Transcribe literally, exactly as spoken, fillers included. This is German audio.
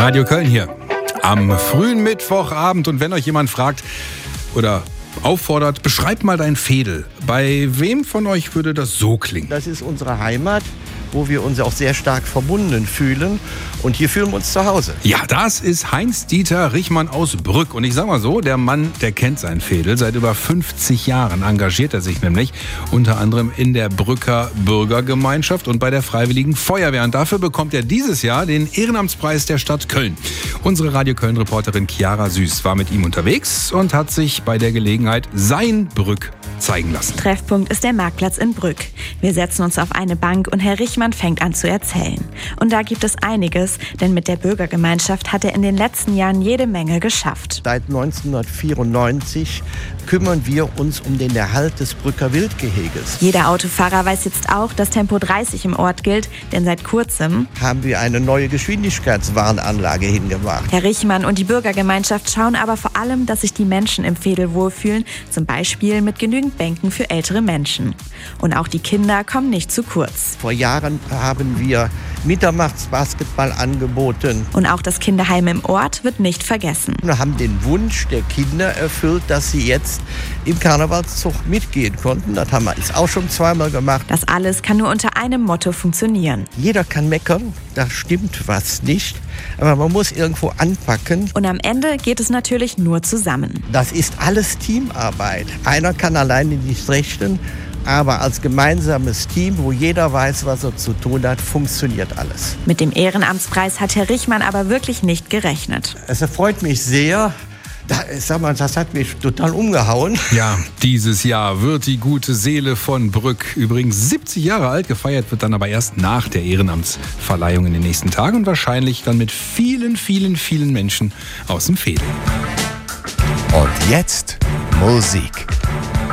Radio Köln hier am frühen Mittwochabend. Und wenn euch jemand fragt oder auffordert, beschreibt mal dein Veedel. Bei wem von euch würde das so klingen? Das ist unsere Heimat, wo wir uns auch sehr stark verbunden fühlen. Und hier fühlen wir uns zu Hause. Ja, das ist Heinz-Dieter Richmann aus Brück. Und ich sag mal so, der Mann, der kennt sein Veedel. Seit über fünfzig Jahren engagiert er sich nämlich unter anderem in der Brücker Bürgergemeinschaft und bei der Freiwilligen Feuerwehr. Und dafür bekommt er dieses Jahr den Ehrenamtspreis der Stadt Köln. Unsere Radio Köln-Reporterin Chiara Süß war mit ihm unterwegs und hat sich bei der Gelegenheit sein Brück zeigen lassen. Treffpunkt ist der Marktplatz in Brück. Wir setzen uns auf eine Bank und Herr Richmann fängt an zu erzählen. Und da gibt es einiges, denn mit der Bürgergemeinschaft hat er in den letzten Jahren jede Menge geschafft. Seit neunzehnhundertvierundneunzig kümmern wir uns um den Erhalt des Brücker Wildgeheges. Jeder Autofahrer weiß jetzt auch, dass Tempo dreißig im Ort gilt, denn seit kurzem haben wir eine neue Geschwindigkeitswarnanlage hingemacht. Herr Richmann und die Bürgergemeinschaft schauen aber vor allem, dass sich die Menschen im Veedel wohlfühlen, zum Beispiel mit genügend Bänken für ältere Menschen. Und auch die Kinder kommen nicht zu kurz. Vor Jahren haben wir Mitternachtsbasketball angeboten. Und auch das Kinderheim im Ort wird nicht vergessen. Wir haben den Wunsch der Kinder erfüllt, dass sie jetzt im Karnevalszug mitgehen konnten. Das haben wir jetzt auch schon zweimal gemacht. Das alles kann nur unter einem Motto funktionieren. Jeder kann meckern, da stimmt was nicht. Aber man muss irgendwo anpacken. Und am Ende geht es natürlich nur zusammen. Das ist alles Teamarbeit. Einer kann alleine nicht richten. Aber als gemeinsames Team, wo jeder weiß, was er zu tun hat, funktioniert alles. Mit dem Ehrenamtspreis hat Herr Richmann aber wirklich nicht gerechnet. Es erfreut mich sehr. Da, sag mal, das hat mich total umgehauen. Ja, dieses Jahr wird die gute Seele von Brück übrigens siebzig Jahre alt. Gefeiert wird dann aber erst nach der Ehrenamtsverleihung in den nächsten Tagen und wahrscheinlich dann mit vielen, vielen, vielen Menschen aus dem Veedel. Und jetzt Musik.